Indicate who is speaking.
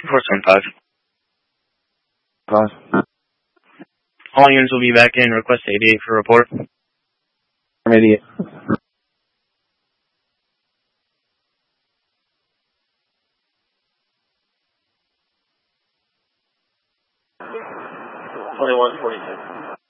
Speaker 1: 475.
Speaker 2: Five.
Speaker 1: All units will be back in. Request 88 for report.
Speaker 2: 88.
Speaker 3: $21.46.